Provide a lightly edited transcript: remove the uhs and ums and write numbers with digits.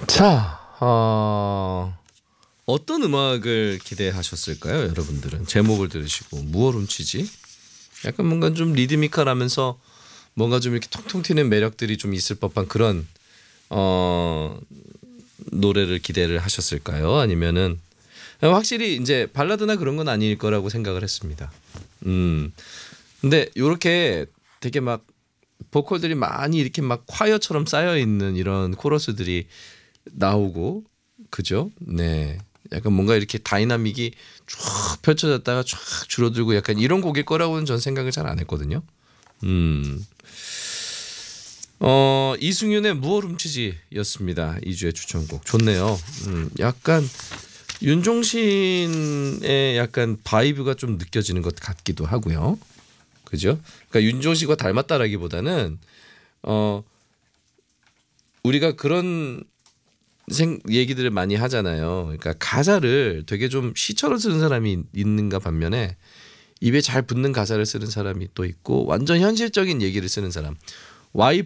자, 어떤 음악을 기대하셨을까요, 여러분들은? 제목을 들으시고 무얼 훔치지? 약간 뭔가 좀 리드미컬하면서 뭔가 좀 이렇게 통통 튀는 매력들이 좀 있을 법한 그런 노래를 기대를 하셨을까요? 아니면은 확실히 이제 발라드나 그런 건 아닐 거라고 생각을 했습니다. 근데 요렇게 되게 막 보컬들이 많이 이렇게 막 콰이어처럼 쌓여 있는 이런 코러스들이 나오고 그죠? 네. 약간 뭔가 이렇게 다이나믹이 쫙 펼쳐졌다가 쫙 줄어들고 약간 이런 곡일 거라고는 전 생각을 잘 안 했거든요. 음. 이승윤의 무얼 훔치지였습니다. 2주의 추천곡 좋네요. 약간 윤종신의 약간 바이브가 좀 느껴지는 것 같기도 하고요. 그죠? 그러니까 윤종신과 닮았다라기보다는 우리가 그런 얘기들을 많이 하잖아요. 그러니까 가사를 되게 좀 시처럼 쓰는 사람이 있는가 반면에 입에 잘 붙는 가사를 쓰는 사람이 또 있고 완전 현실적인 얘기를 쓰는 사람.